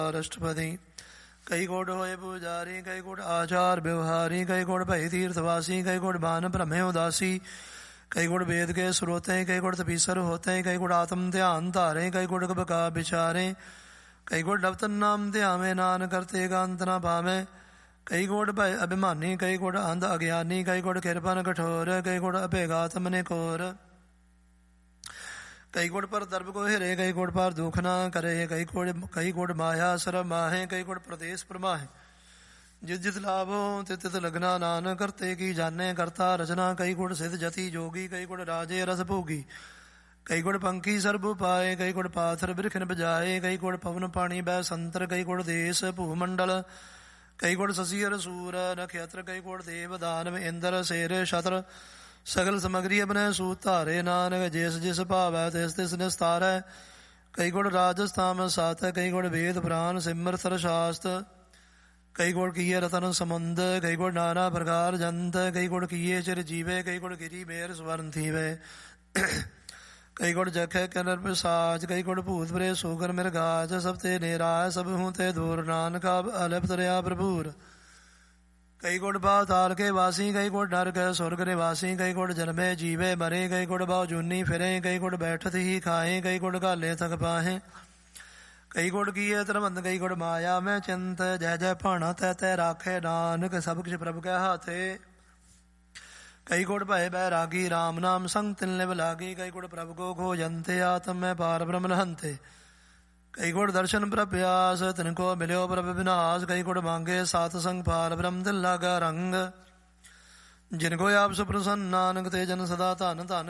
ਰਾਸ਼ਟਰਪਤੀ। ਕਈ ਕੋਟ ਹੋਏ ਪੁਜਾਰੀ, ਕਈ ਕੋਟ ਆਚਾਰ ਵਿਵਹਾਰੀ, ਕਈ ਕੋਟ ਭਈ ਤੀਰਥਵਾਸੀ, ਕਈ ਕੋਟ ਬਾਨ ਭ੍ਰਮੇ ਉਦਾਸੀ, कई गुण वेद के स्रोते, कई गुण तपीसर होते, कई गुण आत्म ध्यान धारे, कई गुण बका विचारे, कई गुण डबतन नाम ध्यावे, नान करते गांत न पावे, कई गुण भय अभिमानी, कई गुण अंध अज्ञानी, कई गुण कृपन कठोर, कई गुण अभेगात मने कोर, कई गुण पर दर्भ को हिरे, कई गुण पर दुख न करे, कई गुण माया सर माहे, कई गुण प्रदेश परमाहे, जित जित लाभ हो तित तित लगना, नानक करते की जाने करता रचना, कई गुण सिद्ध जति जोगी, कई गुण राजे रस भोगी, कई गुण पंखी सर्ब पाए, कई गुण पाथर बिरखिन बजाए, कई गुण पवन पानी बै संतर, कई गुण देश भूमंडल, कई गुण शशि अर सूर नक्षत्र, कई गुण देव दानव इंद्र शेर छत्र, सगल समग्री अपने सूत धारे, नानक जिस जिस भावै तिस तिस निस्तारै, कई गुण राजस्थान सात, कई गुण वेद पुराण सिमरत शास्त्र, कई गुण किए रतन समुंद, कई गुण नाना प्रकार जंत, कई गुण किए चिर जीवे, कई गुण गिरी मेर स्वर्ण थीवे, कई गुण जखे किन्नर पिशाच, कई गुण भूत प्रेत सोगर मृगाच, सब ते निराय सब हूँ ते दूर, नानक अलिप्त रहा प्रभुर, कई गुण पाताल के वासी, कई गुण नरक स्वर्ग निवासी, कई गुण जन्मे जीवे मरे, कई गुण भाव जूनी फिरे, कई गुण बैठत ही खाए, कई गुण घाले थक पाहे, कई गुण किए तरबंद, कई गुण माया में चिंत, जय जय भाणा तै तै राखे, नानक सब कुछ प्रभु के हाथे, कई गुण भय बैरागी, राम नाम संग तिलने लागी, कई गुण प्रभु को खोजंते, आत्म में पार ब्रह्म हंते, कई गुण दर्शन प्रभ्यास, तिनको मिलो प्रभ विनाश, कई गुण मांगे सात संग पार ब्रह्म दिल लागा रंग, जिनको आप सुप्रसन्न, नानक ते जन सदा धन धन,